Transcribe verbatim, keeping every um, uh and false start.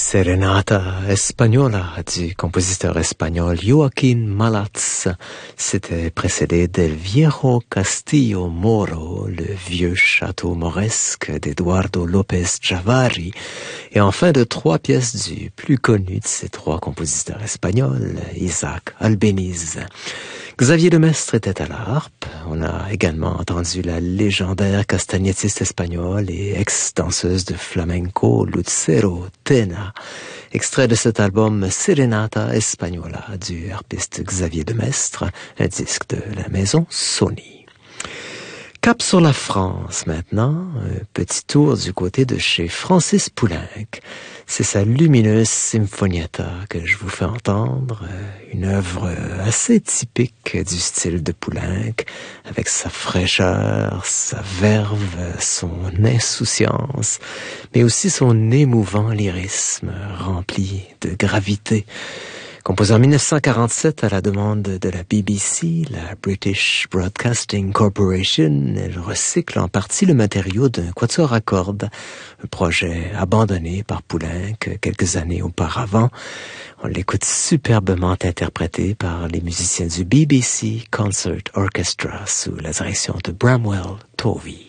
Serenata Española du compositeur espagnol Joaquín Malats. C'était précédé del Viejo Castillo Moro, le vieux château mauresque d'Eduardo López Javari, et enfin de trois pièces du plus connu de ces trois compositeurs espagnols, Isaac Albéniz. Xavier Demestre était à la harpe. On a également entendu la légendaire castagnettiste espagnole et ex-danseuse de flamenco Lucero Tena, extrait de cet album Serenata Española du harpiste Xavier Demestre, un disque de la maison Sony. Cap sur la France maintenant, un petit tour du côté de chez Francis Poulenc. C'est sa lumineuse Sinfonietta que je vous fais entendre, une œuvre assez typique du style de Poulenc, avec sa fraîcheur, sa verve, son insouciance, mais aussi son émouvant lyrisme rempli de gravité. Composée en dix-neuf cent quarante-sept à la demande de la B B C, la British Broadcasting Corporation, elle recycle en partie le matériau d'un quatuor à cordes, un projet abandonné par Poulenc quelques années auparavant. On l'écoute superbement interprété par les musiciens du B B C Concert Orchestra sous la direction de Bramwell Tovey.